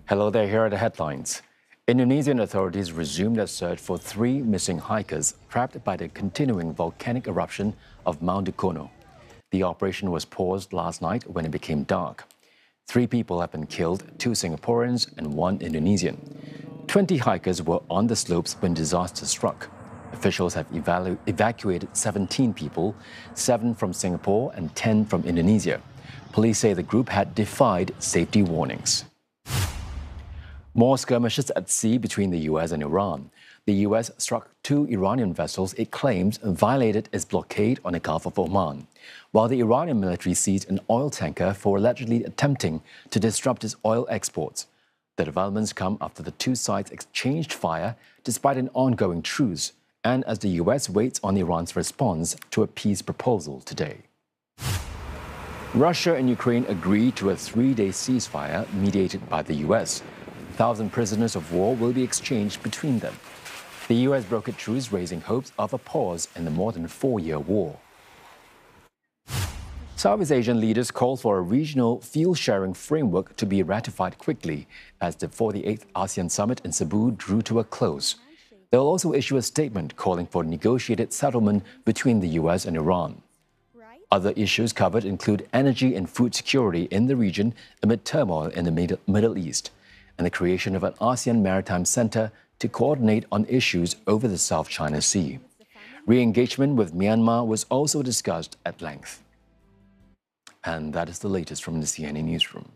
Hello there, here are the headlines. Indonesian authorities resumed a search for 3 missing hikers trapped by the continuing volcanic eruption of Mount Dukono. The operation was paused last night when it became dark. 3 people have been killed, 2 Singaporeans and 1 Indonesian. 20 hikers were on the slopes when disaster struck. Officials have evacuated 17 people, 7 from Singapore and 10 from Indonesia. Police say the group had defied safety warnings. More skirmishes at sea between the U.S. and Iran. The U.S. struck 2 Iranian vessels it claims violated its blockade on the Gulf of Oman, while the Iranian military seized an oil tanker for allegedly attempting to disrupt its oil exports. The developments come after the 2 sides exchanged fire despite an ongoing truce, and as the U.S. waits on Iran's response to a peace proposal today. Russia and Ukraine agreed to a 3-day ceasefire mediated by the U.S. 1,000 prisoners of war will be exchanged between them. The U.S. brokered truce, raising hopes of a pause in the more than 4-year war. Southeast Asian leaders called for a regional fuel-sharing framework to be ratified quickly as the 48th ASEAN summit in Cebu drew to a close. They will also issue a statement calling for negotiated settlement between the U.S. and Iran. Other issues covered include energy and food security in the region amid turmoil in the Middle East, and the creation of an ASEAN Maritime Center to coordinate on issues over the South China Sea. Re-engagement with Myanmar was also discussed at length. And that is the latest from the CNN Newsroom.